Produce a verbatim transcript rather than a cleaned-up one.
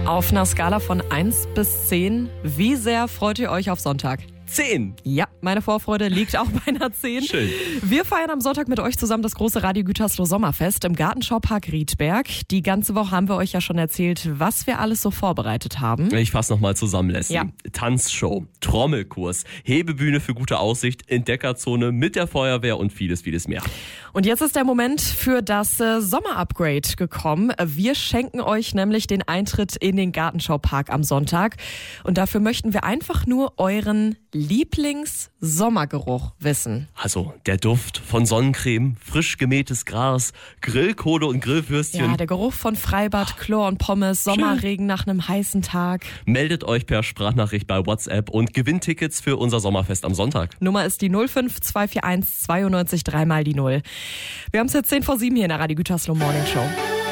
Auf einer Skala von eins bis zehn, wie sehr freut ihr euch auf Sonntag? Zehn. Ja, meine Vorfreude liegt auch bei einer zehn. Schön. Wir feiern am Sonntag mit euch zusammen das große Radio Gütersloh Sommerfest im Gartenschaupark Riedberg. Die ganze Woche haben wir euch ja schon erzählt, was wir alles so vorbereitet haben. Ich fasse nochmal zusammen, Leslie. Ja. Tanzshow, Trommelkurs, Hebebühne für gute Aussicht, Entdeckerzone mit der Feuerwehr und vieles, vieles mehr. Und jetzt ist der Moment für das äh, Sommerupgrade gekommen. Wir schenken euch nämlich den Eintritt in den Gartenschaupark am Sonntag. Und dafür möchten wir einfach nur euren Lieblings-Sommergeruch wissen. Also der Duft von Sonnencreme, frisch gemähtes Gras, Grillkohle und Grillwürstchen. Ja, der Geruch von Freibad, Chlor und Pommes, Sommerregen nach einem heißen Tag. Meldet euch per Sprachnachricht bei WhatsApp und gewinnt Tickets für unser Sommerfest am Sonntag. Nummer ist die null fünf zwei vier eins zweiundneunzig drei mal die null. Wir haben es jetzt zehn vor sieben hier in der Radio Gütersloh Morning Show.